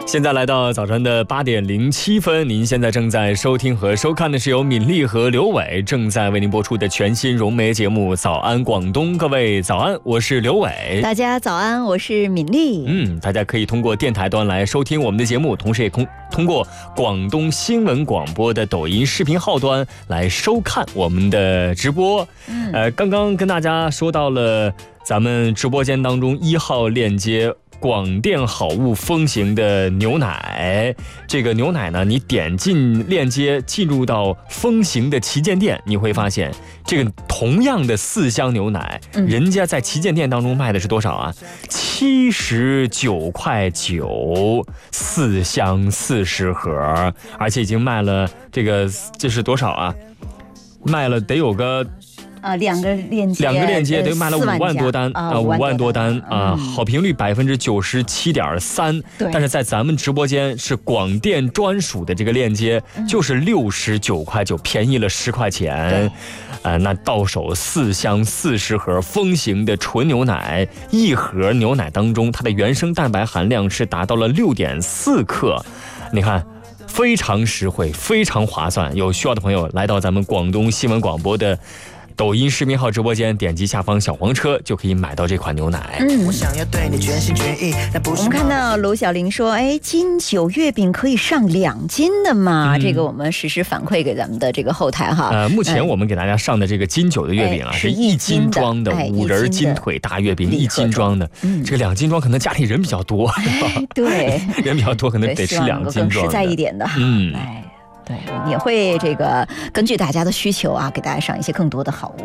现在来到早晨的8点07分，您现在正在收听和收看的是由敏丽和刘伟正在为您播出的全新融媒节目《早安广东》。各位早安，我是刘伟。 大家早安，我是敏丽。 大家可以通过电台端来收听我们的节目，同时也通过广东新闻广播的抖音视频号端来收看我们的直播。刚刚跟大家说到了咱们直播间当中1号链接广电好物风行的牛奶，这个牛奶呢，你点进链接进入到风行的旗舰店，你会发现这个同样的4箱牛奶，人家在旗舰店当中卖的是多少啊？79.9块，4箱40盒，而且已经卖了这是多少啊？卖了得有个两个链接得卖了5万多单啊，5万多单啊，好评率97.3%。但是在咱们直播间是广电专属的这个链接，就是69块9，便宜了10块钱。那到手4箱40盒风行的纯牛奶，一盒牛奶当中它的原生蛋白含量是达到了6.4克，你看。非常实惠，非常划算。有需要的朋友来到咱们广东新闻广播的抖音视频号直播间，点击下方小黄车就可以买到这款牛奶。 我们看到卢小玲说，金9月饼可以上2斤的嘛？这个我们实时反馈给咱们的这个后台哈。 目前我们给大家上的这个金9的月饼啊，是1斤装的5仁金腿大月饼，1斤装的。这个2斤装可能家里人比较多， 对， 人比较多，可能得吃2斤装的， 实在一点的。对，也会这个根据大家的需求啊，给大家上一些更多的好物。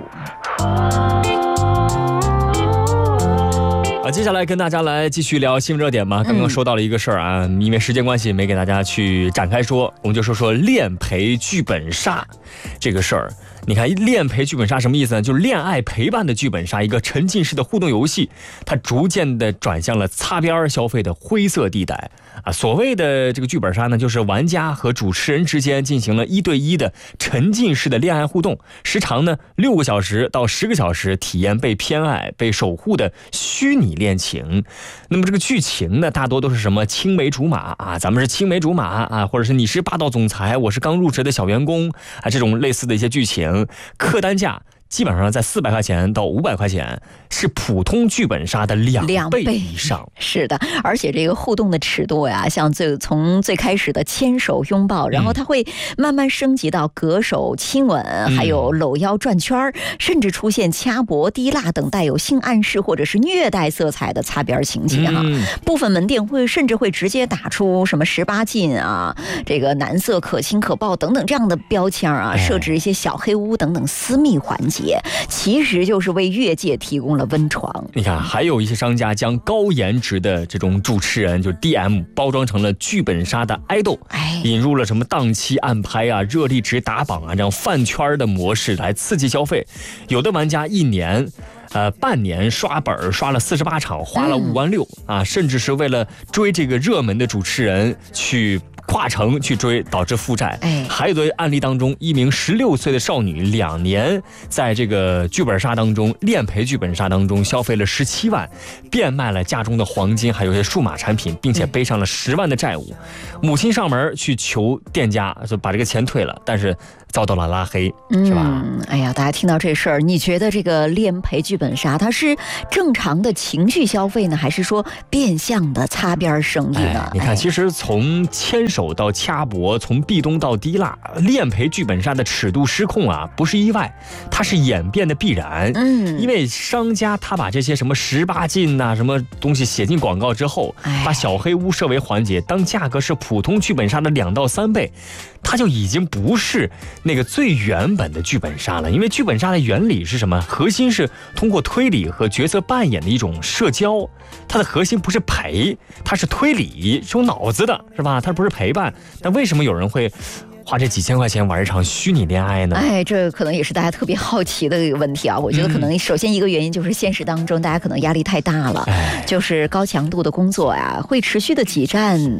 接下来跟大家来继续聊新闻热点吧。刚刚说到了一个事儿啊，因为时间关系没给大家去展开说，我们就说恋陪剧本杀这个事儿。你看恋陪剧本杀什么意思呢？就是恋爱陪伴的剧本杀，一个沉浸式的互动游戏，它逐渐的转向了擦边消费的灰色地带啊。所谓的这个剧本杀呢，就是玩家和主持人之间进行了1对1的沉浸式的恋爱互动，时长呢6个小时到10个小时，体验被偏爱、被守护的虚拟恋情。那么这个剧情呢，大多都是什么青梅竹马啊，咱们是青梅竹马啊，或者是你是霸道总裁，我是刚入职的小员工啊，这种类似的一些剧情。客单价基本上在400块钱到500块钱，是普通剧本杀的2倍以上。 是的，而且这个互动的尺度呀，像从最开始的牵手拥抱，然后它会慢慢升级到隔手亲吻，还有搂腰转圈，甚至出现掐脖、滴蜡等带有性暗示或者是虐待色彩的擦边情节哈。部分门店甚至会直接打出什么18禁啊，这个男色可亲可抱等等这样的标签啊，设置一些小黑屋等等私密环节。其实就是为越界提供了温床。 你看，还有一些商家将高颜值的这种主持人，就是 DM 包装成了剧本杀的爱豆，引入了什么档期暗拍啊、热力值打榜啊这样饭圈的模式来刺激消费。有的玩家1年半年刷本刷了48场，花了5万6啊，甚至是为了追这个热门的主持人去跨城去追，导致负债。还有的案例当中，一名16岁的少女2年在这个剧本杀当中，恋陪剧本杀当中消费了17万，变卖了家中的黄金还有一些数码产品，并且背上了10万的债务。母亲上门去求店家就把这个钱退了，但是遭到了拉黑，是吧？ 哎呀，大家听到这事儿，你觉得这个恋陪剧本杀它是正常的情绪消费呢，还是说变相的擦边生意呢？ 你看，其实从牵手到掐脖，从壁咚到滴蜡，恋陪剧本杀的尺度失控啊，不是意外，它是演变的必然。因为商家他把这些什么18禁啊什么东西写进广告之后，把小黑屋设为环节，当价格是普通剧本杀的2到3倍，它就已经不是那个最原本的剧本杀了。因为剧本杀的原理是什么？核心是通过推理和角色扮演的一种社交，它的核心不是陪，它是推理，是有脑子的，是吧？它不是陪伴。但为什么有人会花这几千块钱玩一场虚拟恋爱呢？ 这可能也是大家特别好奇的一个问题啊。我觉得可能首先一个原因就是现实当中大家可能压力太大了，就是高强度的工作呀，会持续的挤占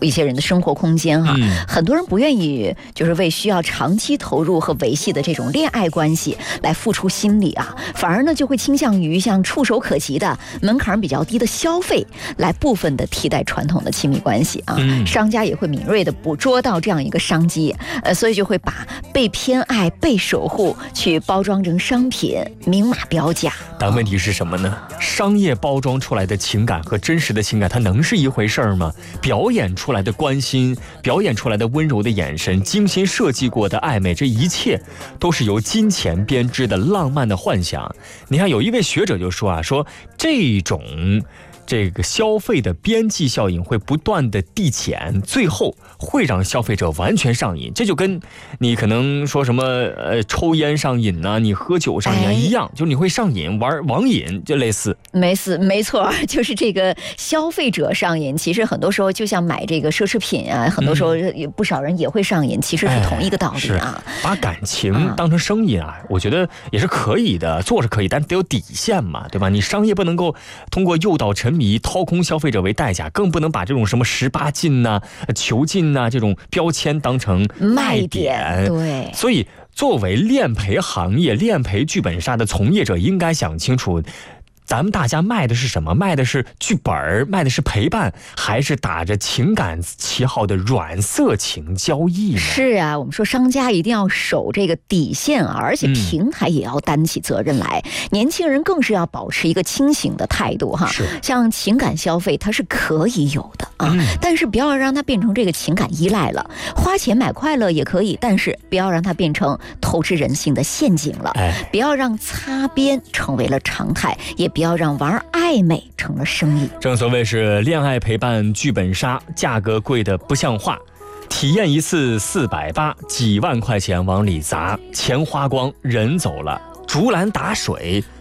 一些人的生活空间哈。很多人不愿意就是为需要长期投入和维系的这种恋爱关系来付出心力啊，反而呢就会倾向于像触手可及的门槛比较低的消费来部分的替代传统的亲密关系啊。商家也会敏锐的捕捉到这样一个商机，所以就会把被偏爱、被守护去包装成商品，明码标价。 但问题是什么呢？商业包装出来的情感和真实的情感，它能是一回事儿吗？表演出来的关心，表演出来的温柔的眼神，精心设计过的暧昧，这一切都是由金钱编织的浪漫的幻想。你看，有一位学者就说啊，说这个消费的边际效应会不断的递减，最后会让消费者完全上瘾。这就跟你可能说什么抽烟上瘾呢，你喝酒上瘾一样，就是你会上瘾，玩网瘾，就类似。 没错，就是这个消费者上瘾。其实很多时候就像买这个奢侈品啊，很多时候不少人也会上瘾，其实是同一个道理啊。 把感情当成生意啊，我觉得也是可以的，做是可以，但得有底线嘛，对吧？你商业不能够通过诱导沉迷、掏空消费者为代价，更不能把这种什么18禁呐、囚禁呐这种标签当成卖点。 对， 所以作为恋陪行业、恋陪剧本杀的从业者，应该想清楚，咱们大家卖的是什么？卖的是剧本，卖的是陪伴，还是打着情感旗号的软色情交易呢？ 是啊，我们说商家一定要守这个底线啊，而且平台也要担起责任来。年轻人更是要保持一个清醒的态度哈。像情感消费，它是可以有的啊，但是不要让它变成这个情感依赖了。花钱买快乐也可以，但是不要让它变成透支人性的陷阱了。不要让擦边成为了常态，也不要让玩暧昧成了生意。 正所谓是恋爱陪伴剧本杀，价格贵得不像话，体验一次480，几万块钱往里砸，钱花光，人走了，竹篮打水，